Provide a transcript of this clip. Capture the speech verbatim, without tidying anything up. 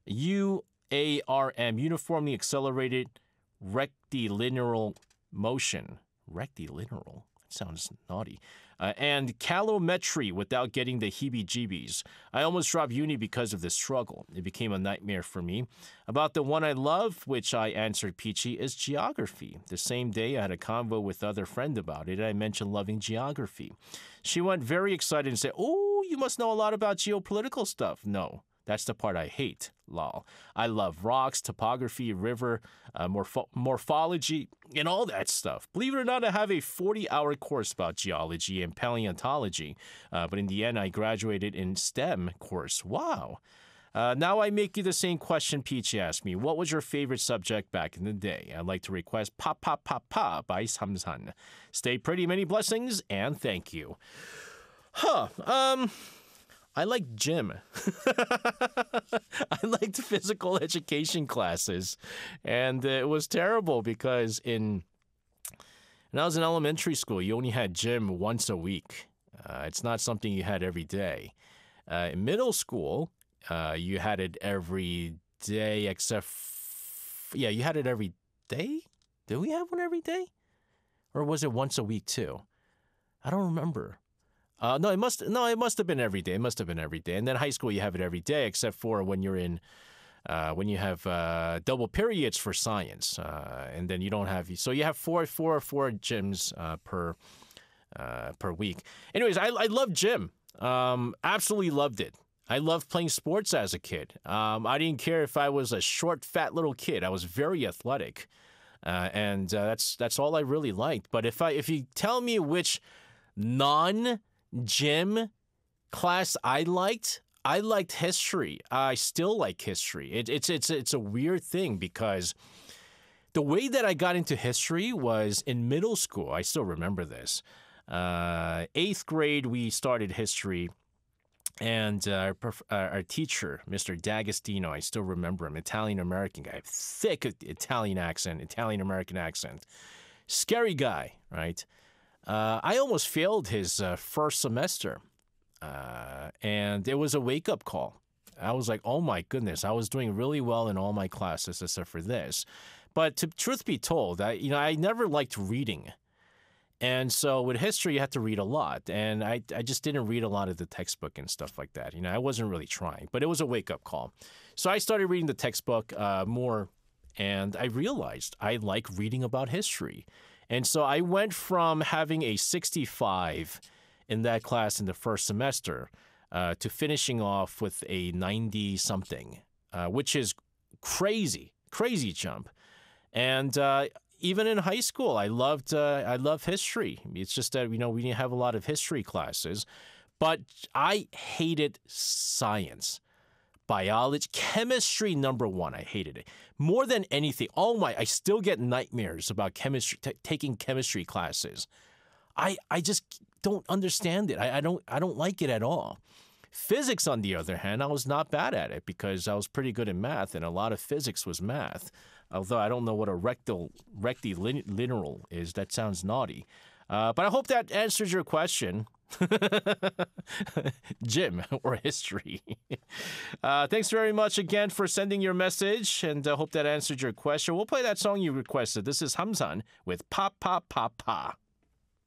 U A R M, uniformly accelerated rectilinear motion. Rectilinear? That sounds naughty. Uh, and calometry without getting the heebie-jeebies. I almost dropped uni because of this struggle. It became a nightmare for me. About the one I love, which I answered peachy, is geography. The same day, I had a convo with other friend about it. I mentioned loving geography. She went very excited and said, "Oh, you must know a lot about geopolitical stuff." No. That's the part I hate, lol. I love rocks, topography, river, uh, morpho- morphology, and all that stuff. Believe it or not, I have a forty-hour course about geology and paleontology, uh, but in the end, I graduated in STEM course. Wow. Uh, now I make you the same question Peachy asked me. What was your favorite subject back in the day? I'd like to request Pa Pa Pa Pa by Samsan. Stay pretty, many blessings, and thank you. Huh, um... I liked gym. I liked physical education classes. And uh, it was terrible because in when I was in elementary school, you only had gym once a week. Uh, it's not something you had every day. Uh, in middle school, uh, you had it every day except, f- yeah, you had it every day? Did we have one every day? Or was it once a week too? I don't remember. Uh, no, it must no, it must have been every day. It must have been every day. And then high school, you have it every day, except for when you're in, uh, when you have uh, double periods for science, uh, and then you don't have. So you have four, four, four gyms uh, per uh, per week. Anyways, I I love gym. Um, absolutely loved it. I loved playing sports as a kid. Um, I didn't care if I was a short, fat little kid. I was very athletic, uh, and uh, that's that's all I really liked. But if I if you tell me which non gym class I liked, I liked history. I still like history. It, it's it's it's a weird thing because the way that I got into history was in middle school. I still remember this. Uh, eighth grade, we started history, and uh, our, prof- uh, our teacher, Mister D'Agostino, I still remember him, Italian-American guy, thick Italian accent, Italian-American accent. Scary guy, right? Uh, I almost failed his uh, first semester, uh, and it was a wake-up call. I was like, oh my goodness, I was doing really well in all my classes except for this. But to truth be told, I you know I never liked reading, and so with history you had to read a lot, and I I just didn't read a lot of the textbook and stuff like that. You know, I wasn't really trying, but it was a wake-up call. So I started reading the textbook uh, more, and I realized I like reading about history. And so I went from having a sixty-five in that class in the first semester uh, to finishing off with a ninety-something, uh, which is crazy, crazy jump. And uh, even in high school, I loved uh, I love history. It's just that, you know, we didn't have a lot of history classes. But I hated science. Biology, chemistry, number one. I hated it more than anything. Oh my! I still get nightmares about chemistry, t- taking chemistry classes. I I just don't understand it. I, I don't I don't like it at all. Physics, on the other hand, I was not bad at it because I was pretty good in math, and a lot of physics was math. Although I don't know what a rectal rectilinear is. That sounds naughty. Uh, but I hope that answers your question. Gym or history. uh, thanks very much again for sending your message, and I uh, hope that answered your question. We'll play that song you requested. This is Hamsan with Pa Pa Pa Pa.